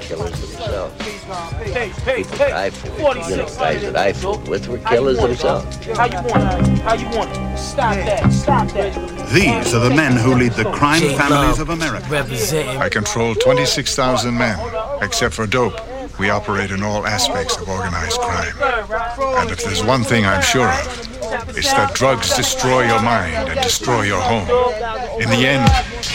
killers themselves. People die for it. You know, guys that I fought with were killers themselves. How you want it? Stop that. These are the men who lead the crime families of America. I control 26,000 men, except for dope. We operate in all aspects of organized crime. And if there's one thing I'm sure of, it's that drugs destroy your mind and destroy your home. In the end,